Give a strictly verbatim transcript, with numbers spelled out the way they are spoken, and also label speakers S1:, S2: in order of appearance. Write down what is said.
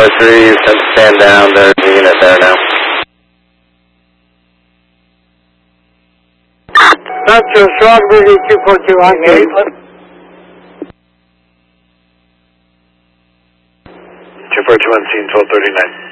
S1: three, you sent stand down, there's a unit there now.
S2: Central, Strawberry two four two, on gate.
S1: two four two on scene, twelve thirty-nine.